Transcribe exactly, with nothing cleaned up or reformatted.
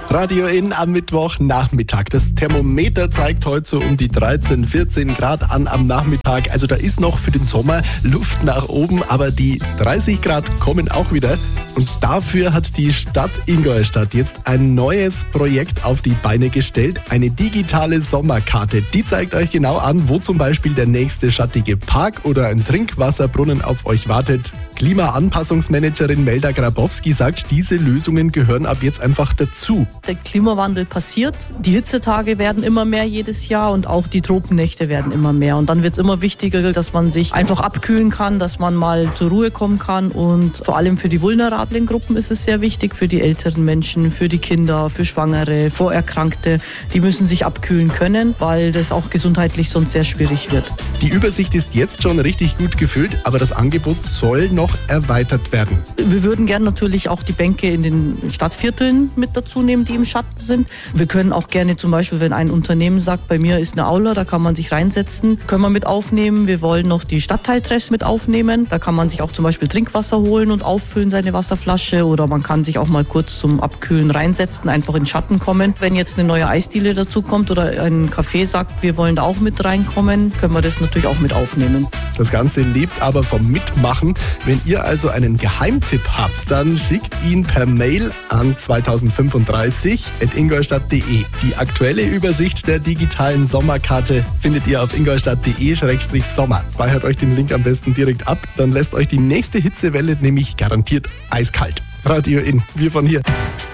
Radio In am Mittwochnachmittag. Das Thermometer zeigt heute so um die dreizehn, vierzehn Grad an am Nachmittag. Also da ist noch für den Sommer Luft nach oben, aber die dreißig Grad kommen auch wieder. Und dafür hat die Stadt Ingolstadt jetzt ein neues Projekt auf die Beine gestellt. Eine digitale Sommerkarte. Die zeigt euch genau an, wo zum Beispiel der nächste schattige Park oder ein Trinkwasserbrunnen auf euch wartet. Klimaanpassungsmanagerin Melda Grabowski sagt, diese Lösungen gehören ab jetzt einfach dazu. Der Klimawandel passiert, die Hitzetage werden immer mehr jedes Jahr und auch die Tropennächte werden immer mehr. Und dann wird es immer wichtiger, dass man sich einfach abkühlen kann, dass man mal zur Ruhe kommen kann. Und vor allem für die vulnerablen Gruppen ist es sehr wichtig, für die älteren Menschen, für die Kinder, für Schwangere, Vorerkrankte. Die müssen sich abkühlen können, weil das auch gesundheitlich sonst sehr schwierig wird. Die Übersicht ist jetzt schon richtig gut gefüllt, aber das Angebot soll noch erweitert werden. Wir würden gerne natürlich auch die Bänke in den Stadtvierteln mit dazu nehmen, die im Schatten sind. Wir können auch gerne zum Beispiel, wenn ein Unternehmen sagt, bei mir ist eine Aula, da kann man sich reinsetzen, können wir mit aufnehmen. Wir wollen noch die Stadtteiltreffs mit aufnehmen. Da kann man sich auch zum Beispiel Trinkwasser holen und auffüllen, seine Wasserflasche. Oder man kann sich auch mal kurz zum Abkühlen reinsetzen, einfach in den Schatten kommen. Wenn jetzt eine neue Eisdiele dazu kommt oder ein Café sagt, wir wollen da auch mit reinkommen, können wir das natürlich auch mit aufnehmen. Das Ganze lebt aber vom Mitmachen. Wenn ihr also einen Geheimtipp habt, dann schickt ihn per Mail an zweitausendfünfunddreißig at ingolstadt punkt de. Die aktuelle Übersicht der digitalen Sommerkarte findet ihr auf ingolstadt punkt de Schrägstrich sommer. Speichert euch den Link am besten direkt ab, dann lässt euch die nächste Hitzewelle nämlich garantiert eiskalt. Radio In, wir von hier.